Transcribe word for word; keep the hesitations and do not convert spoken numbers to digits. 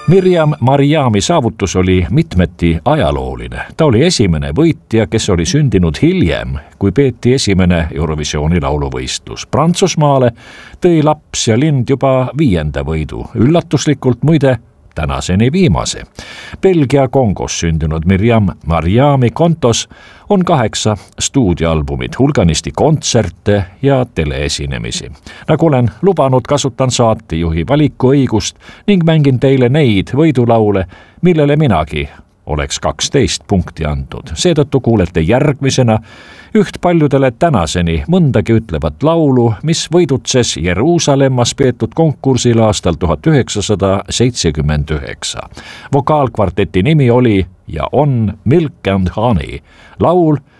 Mirjam Marjami saavutus oli mitmeti ajalooline. Ta oli esimene võitja, kes oli sündinud hiljem, kui peeti esimene Eurovisiooni lauluvõistlus. Prantsusmaale tõi Laps ja lind juba viienda võidu, üllatuslikult muide tänaseni viimase. Belgia Kongos sündinud Mirjam Marjami kontos on kaheksa stuudioalbumit, hulganisti kontserte ja teleesinemisi. Nagu olen lubanud, kasutan saatejuhi valikuõigust ning mängin teile neid võidulaule, millele minagi oleks kaksteist punkti antud. Seetõttu kuulete järgmisena üht paljudele tänaseni mõndagi ütlevat laulu, mis võidutses Jeruusalemmas peetud konkursil aastal tuhat üheksasada seitsekümmend üheksa. Vokaalkvarteti nimi oli ja on Milk and Honey, laul,